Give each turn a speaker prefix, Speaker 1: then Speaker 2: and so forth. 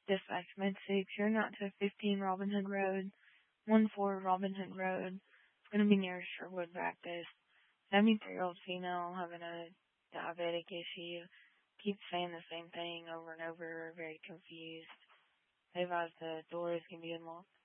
Speaker 1: Dispatch Med 6, you're not to 15 Robin Hood Road, 14 Robin Hood Road. It's going to be near Sherwood Baptist. 73-year-old female having a diabetic issue. Keeps saying the same thing over and over, very confused. They advise the doors can be unlocked.